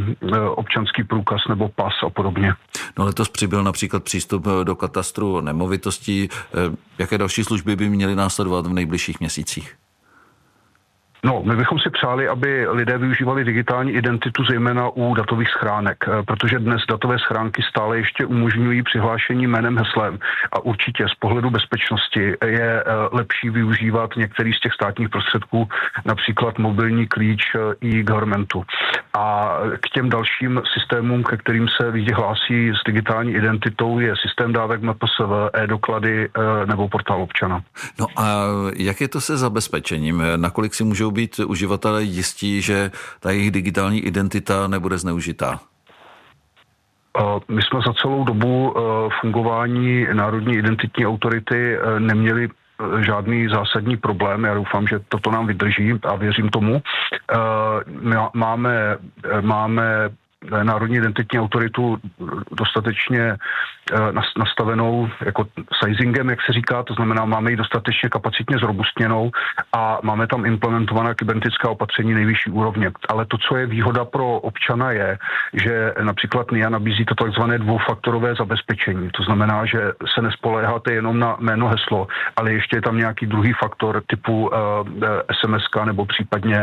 občanský průkaz nebo pas a podobně. No letos přibyl například přístup do katastru nemovitostí. Jaké další služby by měly následovat v nejbližších měsících? No, my bychom si přáli, aby lidé využívali digitální identitu zejména u datových schránek, protože dnes datové schránky stále ještě umožňují přihlášení jménem, heslem a určitě z pohledu bezpečnosti je lepší využívat některý z těch státních prostředků, například mobilní klíč e-governmentu. A k těm dalším systémům, ke kterým se lidi hlásí s digitální identitou, je systém dávek MPSV, e-doklady nebo portál občana. No a jak je to se zabezpečením? Nakolik si můžou být uživatelé jistí, že ta jejich digitální identita nebude zneužitá? My jsme za celou dobu fungování Národní identitní autority neměli žádný zásadní problém. Já doufám, že toto nám vydrží a věřím tomu. Máme Národní identitní autoritu dostatečně nastavenou jako sizingem, jak se říká, to znamená, máme ji dostatečně kapacitně zrobustněnou a máme tam implementovaná kybernetická opatření nejvyšší úrovně. Ale to, co je výhoda pro občana, je, že například NIA nabízí to takzvané dvoufaktorové zabezpečení. To znamená, že se nespoléháte jenom na jméno, heslo, ale ještě je tam nějaký druhý faktor typu SMS nebo případně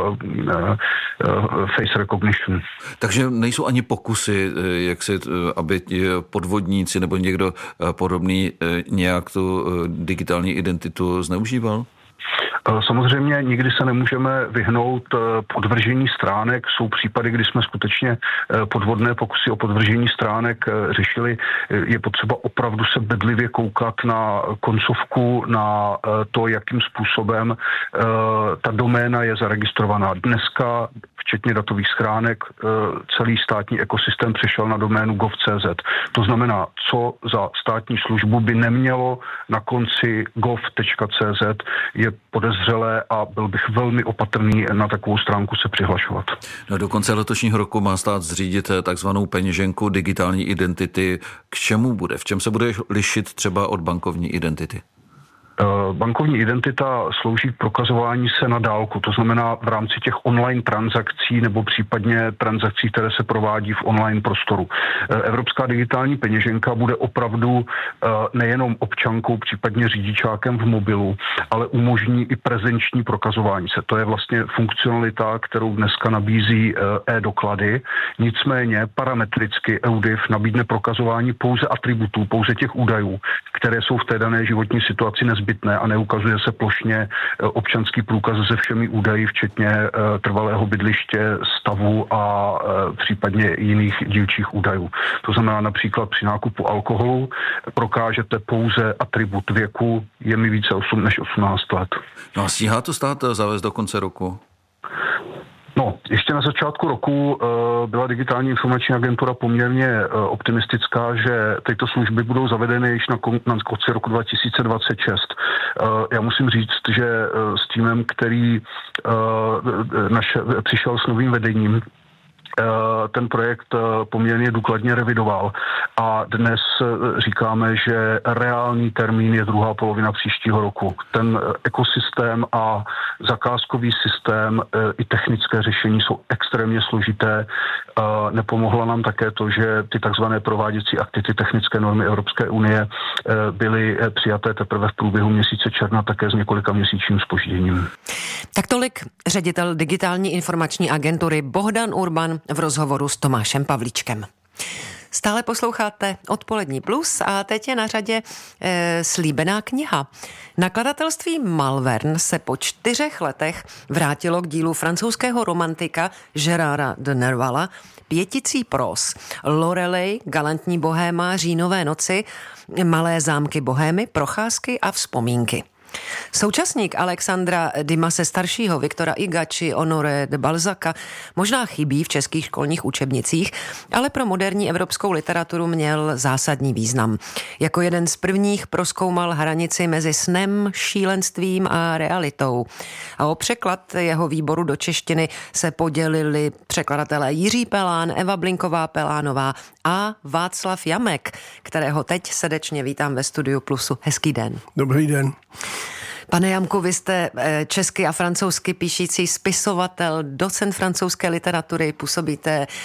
face recognition. Takže nejsou ani pokusy, aby podvodníci nebo někdo podobný nějak tu digitální identitu zneužíval? Samozřejmě nikdy se nemůžeme vyhnout podvržení stránek. Jsou případy, kdy jsme skutečně podvodné pokusy o podvržení stránek řešili. Je potřeba opravdu se bedlivě koukat na koncovku, na to, jakým způsobem ta doména je zaregistrovaná. Dneska, včetně datových schránek, celý státní ekosystém přešel na doménu gov.cz. To znamená, co za státní službu by nemělo na konci gov.cz, je podezřelé a byl bych velmi opatrný na takovou stránku se přihlašovat. No, do konce letošního roku má stát zřídit takzvanou peněženku digitální identity. K čemu bude? V čem se bude lišit třeba od bankovní identity? Bankovní identita slouží k prokazování se na dálku, to znamená v rámci těch online transakcí nebo případně transakcí, které se provádí v online prostoru. Evropská digitální peněženka bude opravdu nejenom občankou, případně řidičákem v mobilu, ale umožní i prezenční prokazování se. To je vlastně funkcionalita, kterou dneska nabízí e-doklady. Nicméně parametricky EUDIF nabídne prokazování pouze atributů, pouze těch údajů, které jsou v té dané životní situaci nezbytné a neukazuje se plošně občanský průkaz se všemi údaji, včetně trvalého bydliště, stavu a případně jiných dílčích údajů. To znamená například při nákupu alkoholu prokážete pouze atribut věku, je mi více než 18 let. No a stíhá to stát zavést do konce roku? No, ještě na začátku roku byla digitální informační agentura poměrně optimistická, že tyto služby budou zavedeny již na konci roku 2026. Já musím říct, že s týmem, který přišel s novým vedením, ten projekt poměrně důkladně revidoval a dnes říkáme, že reálný termín je druhá polovina příštího roku. Ten ekosystém a zakázkový systém i technické řešení jsou extrémně složité. Nepomohlo nám také to, že ty takzvané prováděcí akty, ty technické normy Evropské unie byly přijaté teprve v průběhu měsíce června, také s několika měsíčním zpožděním. Tak tolik ředitel digitální informační agentury Bohdan Urban v rozhovoru s Tomášem Pavlíčkem. Stále posloucháte Odpolední plus a teď je na řadě slíbená kniha. Nakladatelství Malvern se po 4 letech vrátilo k dílu francouzského romantika Gérarda de Nervala Pěticí pros, Loreley, galantní bohéma, Říjnové noci, Malé zámky bohémy, procházky a vzpomínky. Současník Alexandra Dimase staršího, Viktora Huga či Honoré de Balzaca možná chybí v českých školních učebnicích, ale pro moderní evropskou literaturu měl zásadní význam. Jako jeden z prvních prozkoumal hranici mezi snem, šílenstvím a realitou. A o překlad jeho výboru do češtiny se podělili překladatelé Jiří Pelán, Eva Blinková-Pelánová a Václav Jamek, kterého teď srdečně vítám ve studiu Plusu. Hezký den. Dobrý den. Pane Jamku, vy jste česky a francouzsky píšící spisovatel, docent francouzské literatury, působíte